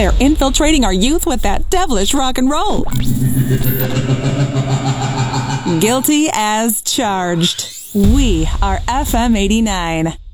They're infiltrating our youth with that devilish rock and roll. Guilty as charged. We are FM 89.